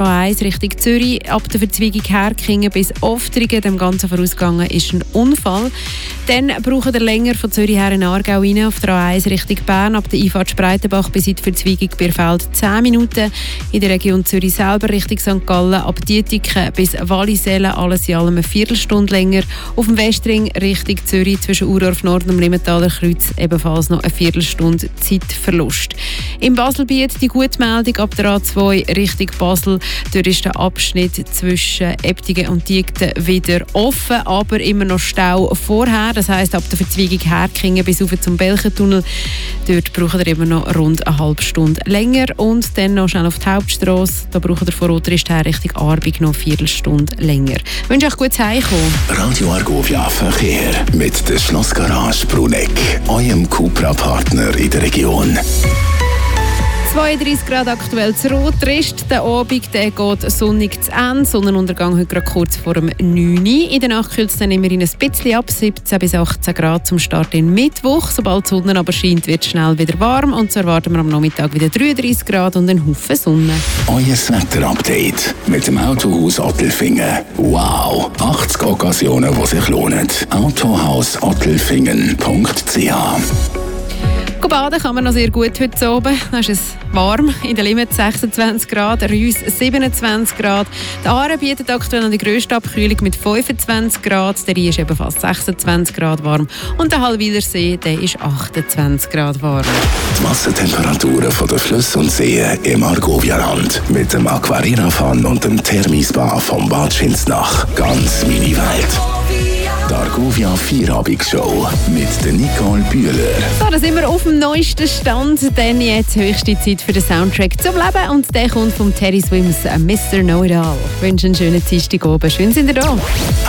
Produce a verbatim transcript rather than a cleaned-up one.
A eins Richtung Zürich, ab der Verzweigung Herkingen bis Oftringen. Dem Ganzen vorausgegangen ist ein Unfall. Dann braucht ihr länger von Zürich her in Aargau rein, auf der A eins Richtung Bern, ab der Einfahrt Spreitenbach bis in die Verzweigung Bierfeld zehn Minuten. In der Region Zürich selber Richtung Sankt Gallen, ab Dietiken bis Wallisellen, alles in allem eine Viertelstunde länger. Auf dem Westring Richtung Zürich zwischen Urorf Nord und Limentaler Kreuz ebenfalls noch eine Viertelstunde Zeitverlust. Im Baselbiet die gute Meldung, ab der A zwei Richtung Basel. Dort ist der Abschnitt zwischen Eptingen und Diekten wieder offen, aber immer noch Stau vorher. Das heisst, ab der Verzweigung Herkingen bis auf zum Belchentunnel. Dort braucht ihr immer noch rund eine halbe Stunde länger. Und dann noch schnell auf die Hauptstrasse. Da braucht ihr von Rotrist her Richtung Arbig noch eine Viertelstunde länger. Ich wünsche euch gutes Heimkommen. Radio Argovia Verkehr mit der Schlossgarage Bruneck, eurem Cupra-Partner in der Region. zweiunddreissig Grad aktuell zu Rotrist. Der Abend der geht sonnig zu Ende. Sonnenuntergang heute gerade kurz vor dem neun Uhr. In der Nacht kühlt es dann immerhin ein bisschen ab, siebzehn bis achtzehn Grad zum Start in Mittwoch. Sobald die Sonne aber scheint, wird es schnell wieder warm. Und so erwarten wir am Nachmittag wieder dreiunddreissig Grad und einen Haufen Sonne. Euer Wetter-Update mit dem Autohaus Ottelfingen. Wow! achtzig Occasionen, die sich lohnen. Autohaus Ottelfingen punkt c h. Baden kann man noch sehr gut heute oben. Da ist es warm. In der Limit sechsundzwanzig Grad, Reuss siebenundzwanzig Grad. Der Aare bietet aktuell noch die grösste Abkühlung mit fünfundzwanzig Grad. Der Rhein ist ebenfalls sechsundzwanzig Grad warm. Und der Hallwiler See, der ist achtundzwanzig Grad warm. Die Wassertemperaturen von den Flüssen und Seen im Argovia-Land. Mit dem Aquarina-Fan und dem Thermispa vom Bad Schinsnach. Ganz meine Welt. Die Argovia Vierabigshow mit der Nicole Bühler. So, da sind wir auf dem neuesten Stand, denn jetzt höchste Zeit für den Soundtrack zum Leben. Und der kommt von Terry Swims, Mister Know-It-All. Ich wünsche einen schönen Dienstag oben. Schön sind ihr da.